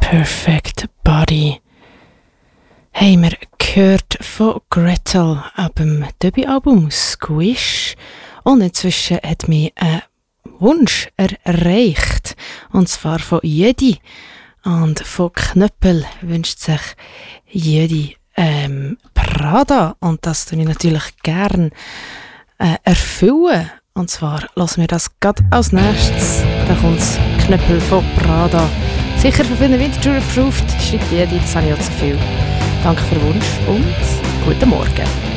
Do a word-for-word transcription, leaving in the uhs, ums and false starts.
Perfect Body haben wir gehört von Gretel ab dem Debütalbum Squish. Und inzwischen hat mich ein Wunsch erreicht. Und zwar von Jedi. Und von Knöppel wünscht sich Jedi ähm, Prada. Und das tue ich natürlich gern äh, erfüllen. Und zwar lassen wir das gerade als nächstes. Da kommt das Knöppel von Prada. Sicher für viele Winterthur approved, schreibt Jedi, das habe ich auch zu viel. Danke für den Wunsch und guten Morgen.